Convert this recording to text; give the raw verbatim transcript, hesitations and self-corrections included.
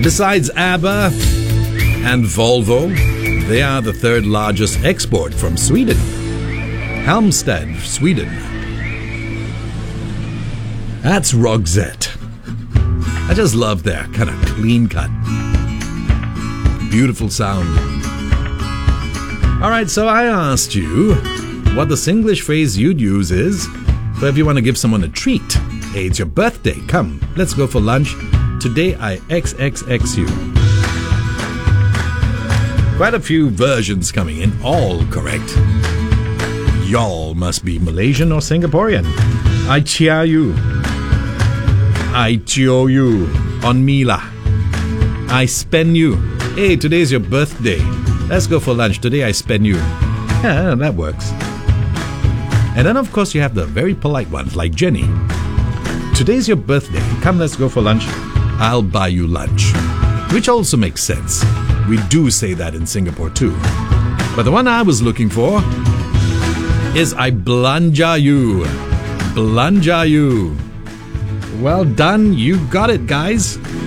Besides ABBA and Volvo, they are the third largest export from Sweden. Halmstad, Sweden. That's Roxette. I just love their kind of clean cut. Beautiful sound. Alright, so I asked you what the Singlish phrase you'd use is for if you want to give someone a treat. Hey, it's your birthday. Come, let's go for lunch. Today I X X X you. Quite a few versions coming in, all correct. Y'all must be Malaysian or Singaporean. I chia you. I chio you. On Mila. I spend you. Hey, today's your birthday. Let's go for lunch. Today I spend you. Yeah, that works. And then of course you have the very polite ones like Jenny. Today's your birthday. Come, let's go for lunch. I'll buy you lunch. Which also makes sense. We do say that in Singapore too. But the one I was looking for is I belanja you. Belanja you. Well done. You got it, guys.